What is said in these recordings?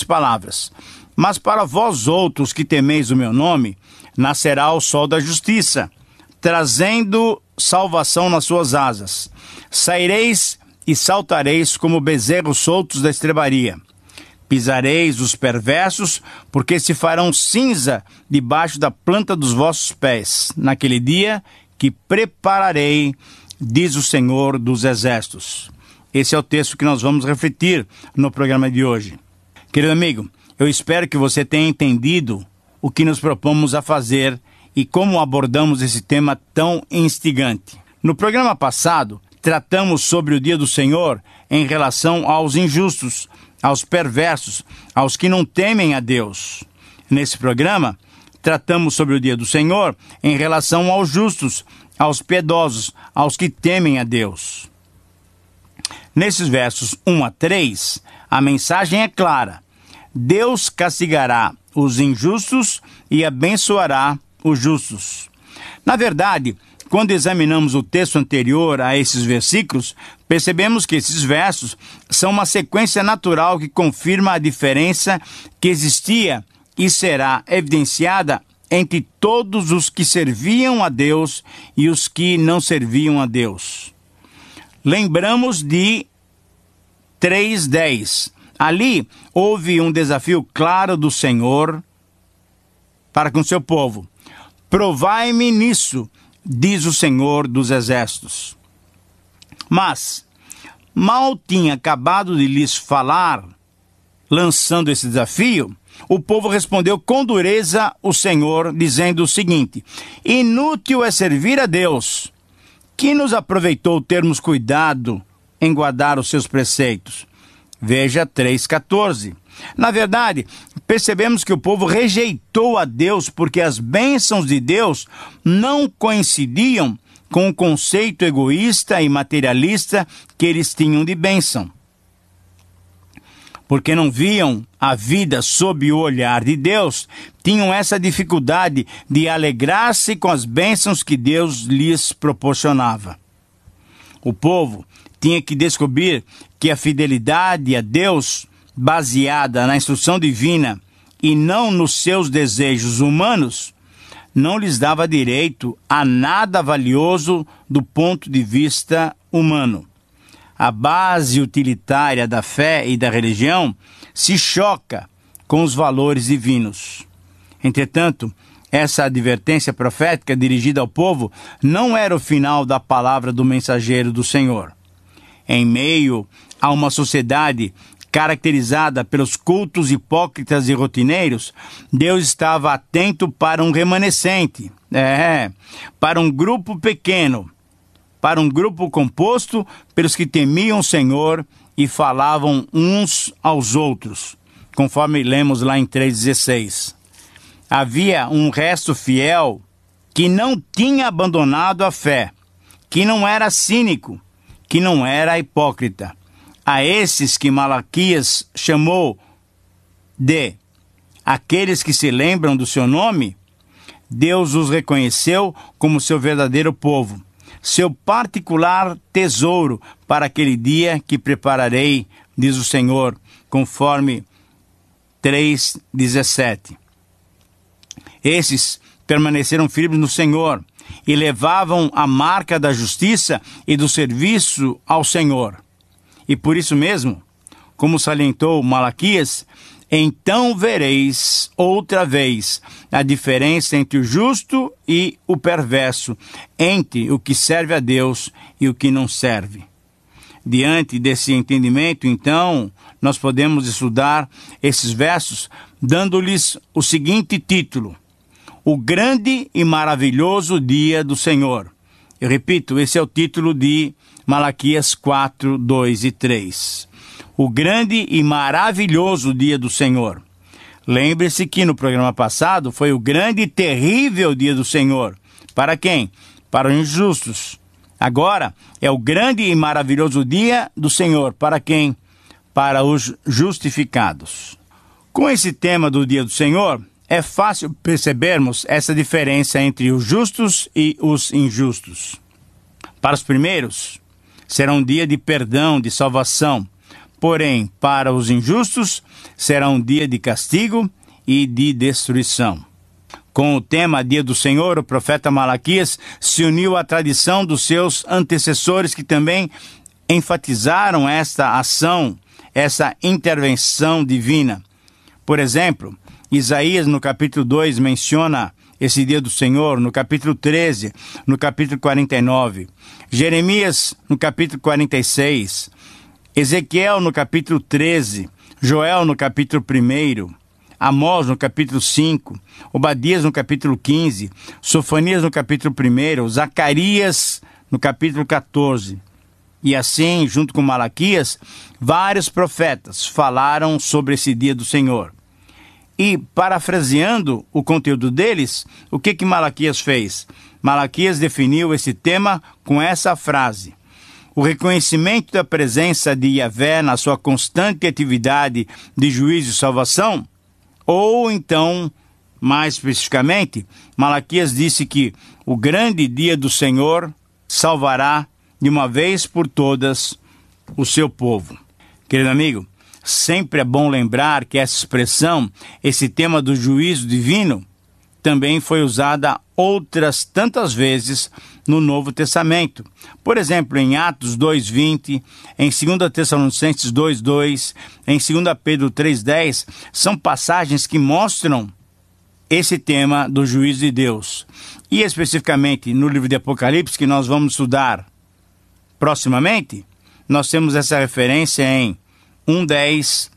palavras: mas para vós outros que temeis o meu nome, nascerá o sol da justiça, trazendo salvação nas suas asas. Saireis e saltareis como bezerros soltos da estrebaria. Pisareis os perversos, porque se farão cinza debaixo da planta dos vossos pés, naquele dia que prepararei, diz o Senhor dos Exércitos. Esse é o texto que nós vamos refletir no programa de hoje. Querido amigo, eu espero que você tenha entendido o que nos propomos a fazer e como abordamos esse tema tão instigante. No programa passado, tratamos sobre o dia do Senhor em relação aos injustos, aos perversos, aos que não temem a Deus. Nesse programa, tratamos sobre o dia do Senhor em relação aos justos, aos piedosos, aos que temem a Deus. Nesses versos 1 a 3, a mensagem é clara: Deus castigará os injustos e abençoará os justos. Na verdade, quando examinamos o texto anterior a esses versículos, percebemos que esses versos são uma sequência natural que confirma a diferença que existia e será evidenciada entre todos os que serviam a Deus e os que não serviam a Deus. Lembramos de 3:10. Ali houve um desafio claro do Senhor para com seu povo. Provai-me nisso, diz o Senhor dos Exércitos. Mas mal tinha acabado de lhes falar, lançando esse desafio, o povo respondeu com dureza o Senhor, dizendo o seguinte: inútil é servir a Deus, que nos aproveitou termos cuidado em guardar os seus preceitos. Veja 3:14. Na verdade, percebemos que o povo rejeitou a Deus porque as bênçãos de Deus não coincidiam com o conceito egoísta e materialista que eles tinham de bênção. Porque não viam a vida sob o olhar de Deus, tinham essa dificuldade de alegrar-se com as bênçãos que Deus lhes proporcionava. O povo tinha que descobrir que a fidelidade a Deus, baseada na instrução divina e não nos seus desejos humanos, não lhes dava direito a nada valioso do ponto de vista humano. A base utilitária da fé e da religião se choca com os valores divinos. Entretanto, essa advertência profética dirigida ao povo não era o final da palavra do mensageiro do Senhor. Em meio a uma sociedade caracterizada pelos cultos hipócritas e rotineiros, Deus estava atento para um remanescente, para um grupo pequeno, para um grupo composto pelos que temiam o Senhor e falavam uns aos outros, conforme lemos lá em 3:16. Havia um resto fiel que não tinha abandonado a fé, que não era cínico, que não era hipócrita. A esses que Malaquias chamou de aqueles que se lembram do seu nome, Deus os reconheceu como seu verdadeiro povo, seu particular tesouro para aquele dia que prepararei, diz o Senhor, conforme 3:17. Esses permaneceram firmes no Senhor e levavam a marca da justiça e do serviço ao Senhor. E por isso mesmo, como salientou Malaquias, então vereis outra vez a diferença entre o justo e o perverso, entre o que serve a Deus e o que não serve. Diante desse entendimento, então, nós podemos estudar esses versos dando-lhes o seguinte título: O grande e maravilhoso dia do Senhor. Eu repito, esse é o título de Malaquias 4, 2 e 3. O grande e maravilhoso dia do Senhor. Lembre-se que no programa passado foi o grande e terrível dia do Senhor. Para quem? Para os injustos. Agora é o grande e maravilhoso dia do Senhor. Para quem? Para os justificados. Com esse tema do dia do Senhor, é fácil percebermos essa diferença entre os justos e os injustos. Para os primeiros, será um dia de perdão, de salvação. porém, para os injustos, será um dia de castigo e de destruição. Com o tema Dia do Senhor, o profeta Malaquias se uniu à tradição dos seus antecessores que também enfatizaram esta ação, essa intervenção divina. Por exemplo, Isaías no capítulo 2 menciona esse dia do Senhor, no capítulo 13, no capítulo 49. Jeremias no capítulo 46. Ezequiel no capítulo 13. Joel no capítulo 1. Amós no capítulo 5, Obadias no capítulo 15, Sofonias no capítulo 1, Zacarias no capítulo 14. E assim, junto com Malaquias, vários profetas falaram sobre esse dia do Senhor. E, parafraseando o conteúdo deles, o que Malaquias fez? Malaquias definiu esse tema com essa frase: o reconhecimento da presença de Yahvé na sua constante atividade de juízo e salvação. Ou então, mais especificamente, Malaquias disse que o grande dia do Senhor salvará de uma vez por todas o seu povo. Querido amigo, sempre é bom lembrar que essa expressão, esse tema do juízo divino, também foi usada outras tantas vezes no Novo Testamento. Por exemplo, em Atos 2:20, em 2 Tessalonicenses 2:2, em 2 Pedro 3:10, são passagens que mostram esse tema do juízo de Deus. E especificamente no livro de Apocalipse, que nós vamos estudar proximamente, nós temos essa referência em 1:10,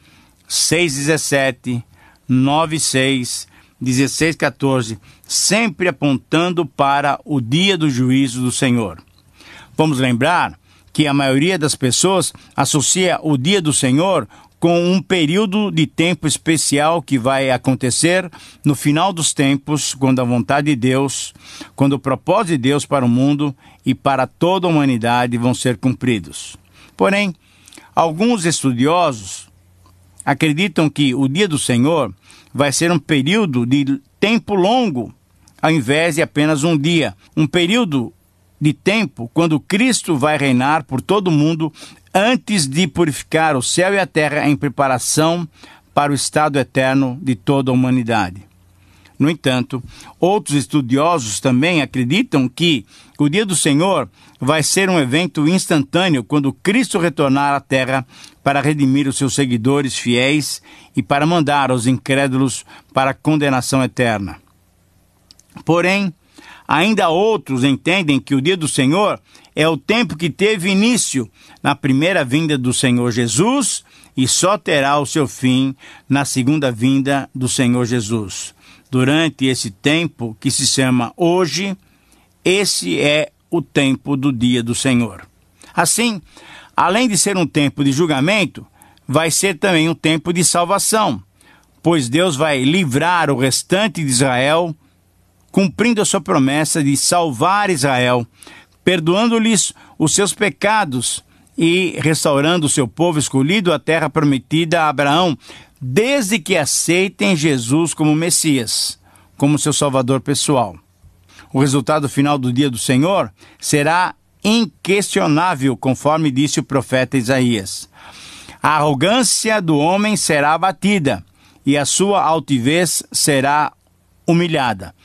6:17, 9:6, 16:14, sempre apontando para o dia do juízo do Senhor. Vamos lembrar que a maioria das pessoas associa o dia do Senhor com um período de tempo especial que vai acontecer no final dos tempos, quando a vontade de Deus, quando o propósito de Deus para o mundo e para toda a humanidade vão ser cumpridos. Porém, alguns estudiosos acreditam que o dia do Senhor vai ser um período de tempo longo, ao invés de apenas um dia. Um período de tempo quando Cristo vai reinar por todo o mundo antes de purificar o céu e a terra em preparação para o estado eterno de toda a humanidade. No entanto, outros estudiosos também acreditam que o dia do Senhor vai ser um evento instantâneo quando Cristo retornar à terra para redimir os seus seguidores fiéis e para mandar os incrédulos para a condenação eterna. Porém, ainda outros entendem que o dia do Senhor é o tempo que teve início na primeira vinda do Senhor Jesus e só terá o seu fim na segunda vinda do Senhor Jesus. Durante esse tempo que se chama hoje, esse é o tempo do dia do Senhor. Assim, além de ser um tempo de julgamento, vai ser também um tempo de salvação, pois Deus vai livrar o restante de Israel, cumprindo a sua promessa de salvar Israel, perdoando-lhes os seus pecados e restaurando o seu povo escolhido à terra prometida a Abraão, desde que aceitem Jesus como Messias, como seu Salvador pessoal. O resultado final do dia do Senhor será inquestionável, conforme disse o profeta Isaías. A arrogância do homem será abatida e a sua altivez será humilhada.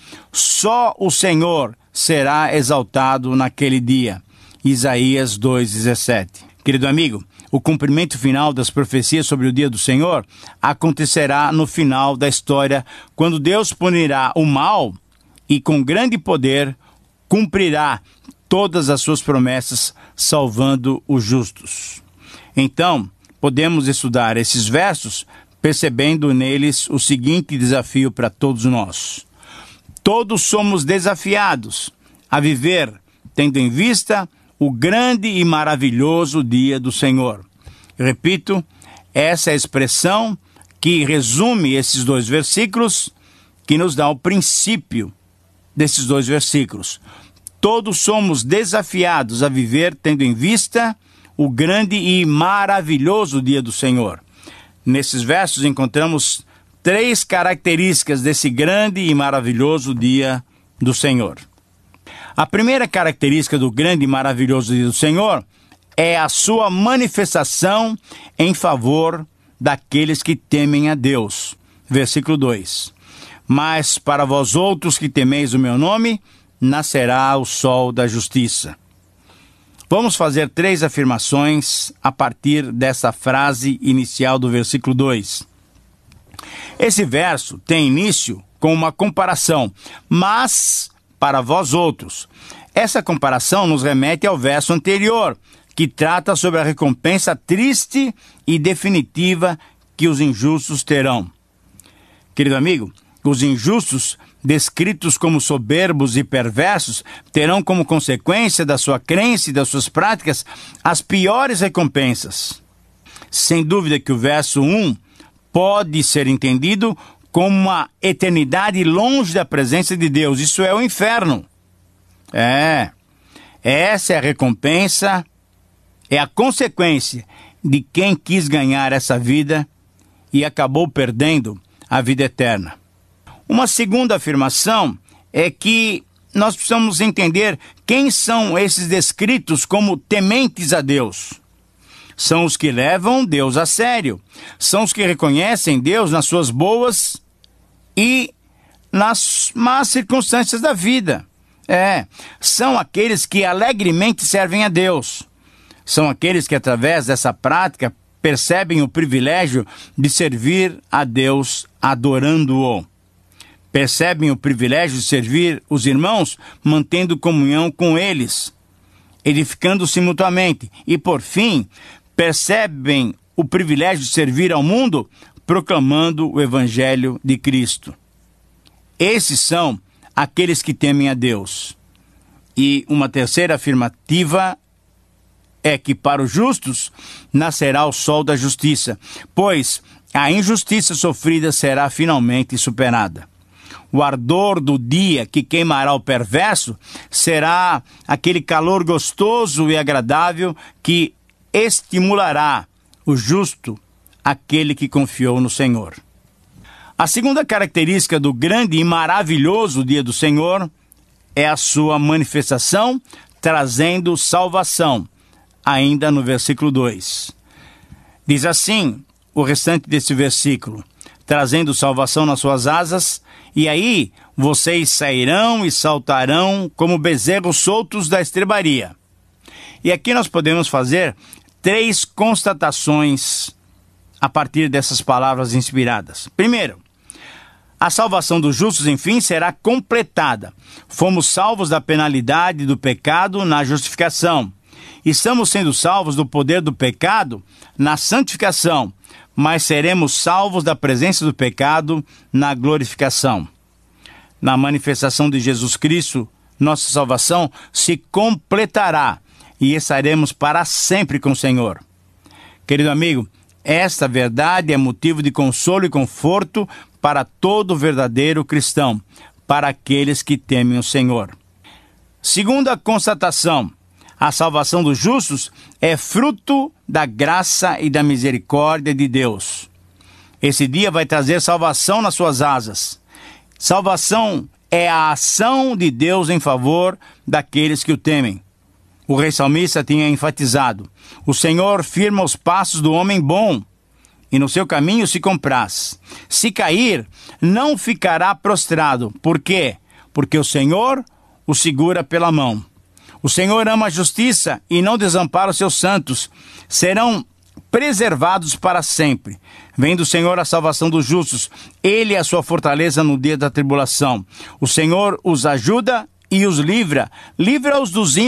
Só o Senhor será exaltado naquele dia. Isaías 2:17. Querido amigo, o cumprimento final das profecias sobre o dia do Senhor acontecerá no final da história, quando Deus punirá o mal e com grande poder cumprirá todas as suas promessas, salvando os justos. Então, podemos estudar esses versos percebendo neles o seguinte desafio para todos nós. Todos somos desafiados a viver tendo em vista o grande e maravilhoso dia do Senhor. Repito, essa é a expressão que resume esses dois versículos, que nos dá o princípio desses dois versículos. Todos somos desafiados a viver tendo em vista o grande e maravilhoso dia do Senhor. Nesses versos encontramos 3 características desse grande e maravilhoso dia do Senhor. A primeira característica do grande e maravilhoso dia do Senhor é a sua manifestação em favor daqueles que temem a Deus. Versículo 2. Mas para vós outros que temeis o meu nome, nascerá o sol da justiça. Vamos fazer 3 afirmações a partir dessa frase inicial do versículo 2. Esse verso tem início com uma comparação, mas para vós outros. Essa comparação nos remete ao verso anterior, que trata sobre a recompensa triste e definitiva que os injustos terão. Querido amigo, os injustos, descritos como soberbos e perversos, terão como consequência da sua crença e das suas práticas as piores recompensas. Sem dúvida que o verso 1 pode ser entendido como uma eternidade longe da presença de Deus. Isso é o inferno. Essa é a recompensa, é a consequência de quem quis ganhar essa vida e acabou perdendo a vida eterna. Uma segunda afirmação é que nós precisamos entender quem são esses descritos como tementes a Deus. São os que levam Deus a sério. São os que reconhecem Deus nas suas boas e nas más circunstâncias da vida. São aqueles que alegremente servem a Deus. São aqueles que, através dessa prática, percebem o privilégio de servir a Deus adorando-o. Percebem o privilégio de servir os irmãos, mantendo comunhão com eles, edificando-se mutuamente. E, por fim, percebem o privilégio de servir ao mundo, proclamando o Evangelho de Cristo. Esses são aqueles que temem a Deus. E uma terceira afirmativa é que para os justos nascerá o sol da justiça, pois a injustiça sofrida será finalmente superada. O ardor do dia que queimará o perverso será aquele calor gostoso e agradável que estimulará o justo, aquele que confiou no Senhor. A segunda característica do grande e maravilhoso dia do Senhor é a sua manifestação, trazendo salvação, ainda no versículo 2. Diz assim o restante desse versículo: trazendo salvação nas suas asas, e aí vocês sairão e saltarão como bezerros soltos da estrebaria. E aqui nós podemos fazer 3 constatações a partir dessas palavras inspiradas. Primeiro, a salvação dos justos, enfim, será completada. Fomos salvos da penalidade do pecado na justificação. Estamos sendo salvos do poder do pecado na santificação, mas seremos salvos da presença do pecado na glorificação. Na manifestação de Jesus Cristo, nossa salvação se completará e estaremos para sempre com o Senhor. Querido amigo, esta verdade é motivo de consolo e conforto para todo verdadeiro cristão, para aqueles que temem o Senhor. Segunda constatação: a salvação dos justos é fruto da graça e da misericórdia de Deus. Esse dia vai trazer salvação nas suas asas. Salvação é a ação de Deus em favor daqueles que o temem. O rei salmista tinha enfatizado: o Senhor firma os passos do homem bom, e no seu caminho se compraz. Se cair, não ficará prostrado. Por quê? Porque o Senhor o segura pela mão. O Senhor ama a justiça e não desampara os seus santos. Serão preservados para sempre. Vem do Senhor a salvação dos justos. Ele é a sua fortaleza no dia da tribulação. O Senhor os ajuda e os livra. Livra-os dos ímpios